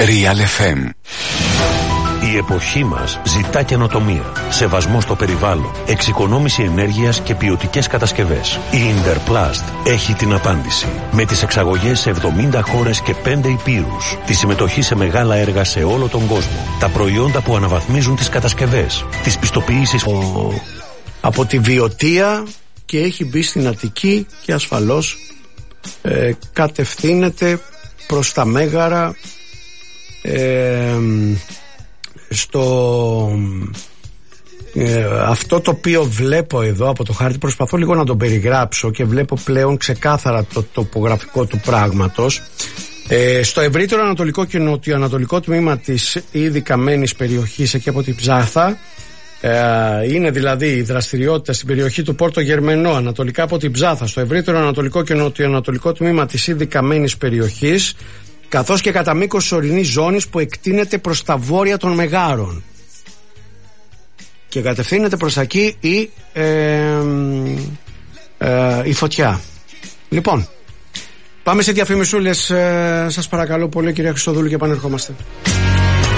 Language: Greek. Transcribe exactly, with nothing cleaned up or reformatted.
Real εφ εμ. Η εποχή μας ζητά καινοτομία, σεβασμό στο περιβάλλον, εξοικονόμηση ενέργειας και ποιοτικές κατασκευές. Η Interplast έχει την απάντηση. Με τις εξαγωγές σε εβδομήντα χώρες και πέντε υπήρους, τη συμμετοχή σε μεγάλα έργα σε όλο τον κόσμο, τα προϊόντα που αναβαθμίζουν τις κατασκευές, τις πιστοποιήσεις Ο... από τη Βιωτία και έχει μπει στην Αττική και ασφαλώς ε, κατευθύνεται προς τα Μέγαρα, ε, στο ε, αυτό το οποίο βλέπω εδώ από το χάρτη. Προσπαθώ λίγο να τον περιγράψω και βλέπω πλέον ξεκάθαρα το τοπογραφικό του πράγματος. Ε, στο ευρύτερο ανατολικό και νοτιοανατολικό τμήμα της ήδη καμένης περιοχής, εκεί από την Ψάθα, ε, είναι δηλαδή η δραστηριότητα στην περιοχή του Πόρτο Γερμενό, ανατολικά από την Ψάθα, στο ευρύτερο ανατολικό και νοτιοανατολικό τμήμα της ήδη καμένης περιοχής, καθώς και κατά μήκος της ορεινής ζώνης που εκτείνεται προς τα βόρεια των Μεγάρων και κατευθύνεται προς εκεί η, ε, ε, η Φωτιά. Λοιπόν, πάμε σε διαφημισούλες, ε, σας παρακαλώ πολύ, κυρία Χριστοδούλου, και επανερχόμαστε.